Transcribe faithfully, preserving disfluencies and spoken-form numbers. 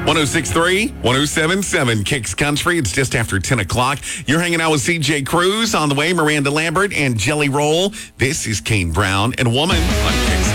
one oh six point three, one oh seven point seven Kicks Country. It's just after ten o'clock. You're hanging out with C J Cruz. On the way, Miranda Lambert and Jelly Roll. This is Kane Brown and Woman on